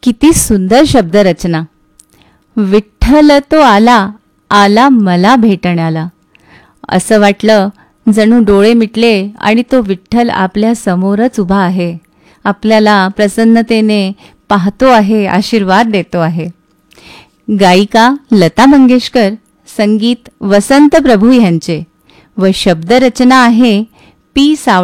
किती सुंदर शब्दरचना. विठ्ठल तो आला, आला मला भेटण्याला. असं वाटलं जणू डोळे मिटले आणि तो विठ्ठल आपल्या समोरच उभा आहे, आपल्याला प्रसन्नतेने पाहतो आहे, आशीर्वाद देतो आहे. गायिका लता मंगेशकर, संगीत वसंत प्रभू यांचे व शब्दरचना आहे पी.